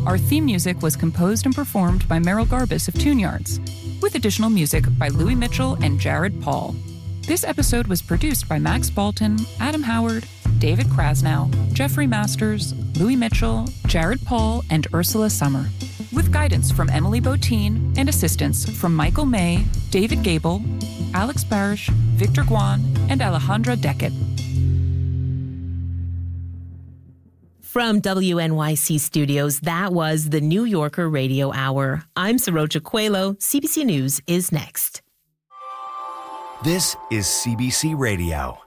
Our theme music was composed and performed by Merrill Garbus of Tune Yards, with additional music by Louis Mitchell and Jared Paul. This episode was produced by Max Bolton, Adam Howard, David Krasnow, Jeffrey Masters, Louis Mitchell, Jared Paul, and Ursula Summer, with guidance from Emily Botine and assistance from Michael May, David Gable, Alex Barish, Victor Guan, and Alejandra Deckett. From WNYC Studios, that was the New Yorker Radio Hour. I'm Saroja Coelho. CBC News is next. This is CBC Radio.